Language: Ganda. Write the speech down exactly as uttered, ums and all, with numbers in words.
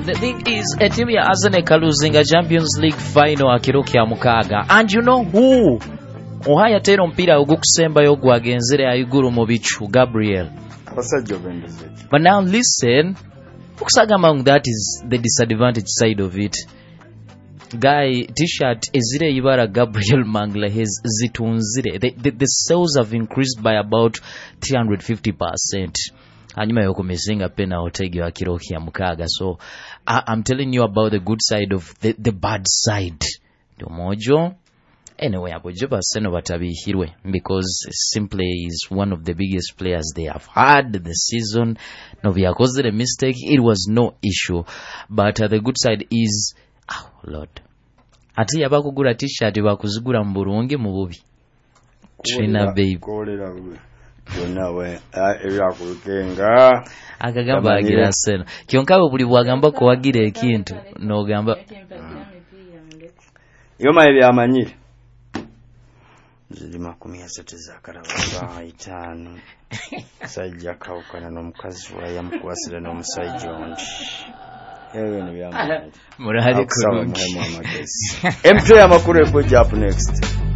The thing is, a team ya Arsenal losing a Champions League final akiro kya mukaga. And you know who? Ohaya tero mpira ogukusemba yo gwagenzere ayiguru mu bichu Gabriel. But now listen, among that is the disadvantage side of it. Guy t-shirt ezire ibara Gabriel Mangla has zitunzire. The, the, the sales have increased by about three hundred fifty percent. Hanyuma yoko mesinga pena otegi wa kiroki ya mukaga. So I, I'm telling you about the good side of the, the bad side. Domojo. Anyway, Abojoba Seno Batabihirwe, because simply is one of the biggest players they have had this season. Novia caused a mistake. It was no issue. But uh, the good side is, oh Lord. Ati yabakugura t-shirt bakuzigura mburungi mu bubi. Trina babe. Nawe era kukenga akagamba agira Seno. Kyonka buli bwagamba ko wagira ekintu no gamba. Yoma ebyamanyire. Zili makumi asatu za karabamba itano sajja kawukana n'omukazi wa yamukwasira n'omusajja ondi ewe ne byamanyire murali kulungi M T amakuru ekujja up next.